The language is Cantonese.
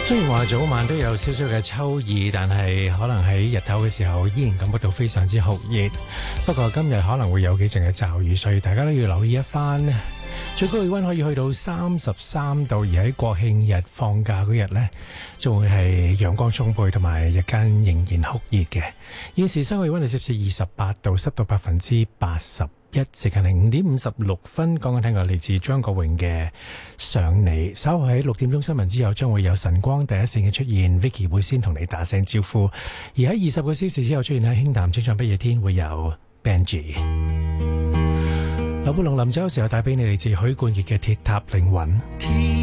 雖然話早晚都有少少嘅秋意，但係可能喺日頭嘅時候依然感覺到非常之酷熱。不過今日可能會有幾陣嘅驟雨，所以大家都要留意一番。最高氣溫可以去到33度，而喺國慶日放假嗰日呢，仲會係陽光充沛，同埋日間仍然酷熱嘅。現時室外氣溫係攝氏28度，濕度81%。時間係5點56分，剛剛聽過嚟自張國榮嘅想你。稍後喺6點鐘新聞之後，將會有晨光第一線嘅出現 ，Vicky 會先同你打聲招呼。而喺20個小時之後出現喺輕談清唱不夜天，會有 Benji。劉寶龍臨走嘅時候帶俾你嚟自許冠傑嘅鐵塔凌雲。